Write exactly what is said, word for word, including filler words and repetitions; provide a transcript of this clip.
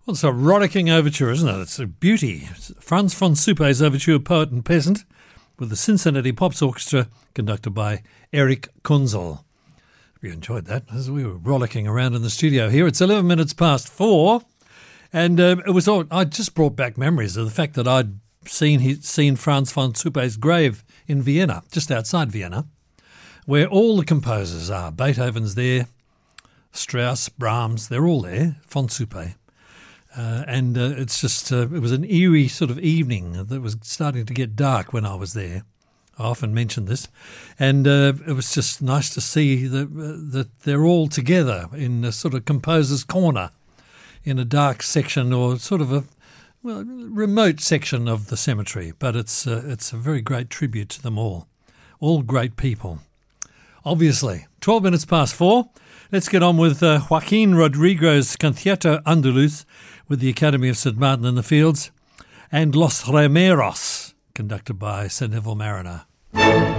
Well, it's a rollicking overture, isn't it? It's a beauty. It's Franz von Suppe's overture, Poet and Peasant, with the Cincinnati Pops Orchestra, conducted by Eric Kunzel. We enjoyed that as we were rollicking around in the studio here. It's eleven minutes past four, and uh, it was all, I just brought back memories of the fact that I'd seen he, seen Franz von Suppe's grave in Vienna, just outside Vienna, where all the composers are. Beethoven's there, Strauss, Brahms, they're all there, von Suppe. Uh, and uh, it's just, uh, it was an eerie sort of evening that was starting to get dark when I was there. I often mention this. And uh, it was just nice to see that, uh, that they're all together in a sort of composer's corner in a dark section or sort of a well remote section of the cemetery. But it's, uh, it's a very great tribute to them all. All great people. Obviously, twelve minutes past four. Let's get on with uh, Joaquin Rodrigo's Concierto Andaluz with the Academy of Saint Martin in the Fields, and Los Remeros, conducted by Sir Neville Mariner.